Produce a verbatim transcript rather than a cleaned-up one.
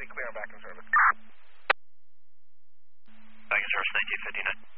copy, clear and back in service. Back in service, nineteen fifty-nine.